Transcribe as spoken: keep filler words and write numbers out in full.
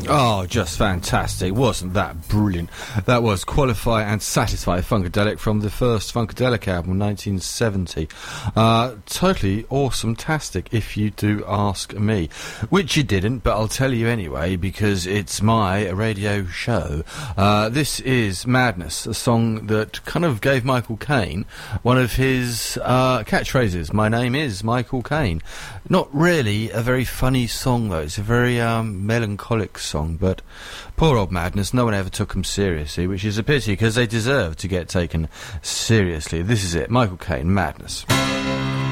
Oh, just fantastic. Wasn't that brilliant? That was Qualify and Satisfy, Funkadelic, from the first Funkadelic album, nineteen seventy. Uh, totally awesome-tastic, if you do ask me. Which you didn't, but I'll tell you anyway, because it's my radio show. Uh, this is Madness, a song that kind of gave Michael Caine one of his uh, catchphrases. My name is Michael Caine. Not really a very funny song, though. It's a very um, melancholic song. But poor old Madness, no one ever took them seriously, which is a pity because they deserve to get taken seriously. This is it, Michael Caine, Madness.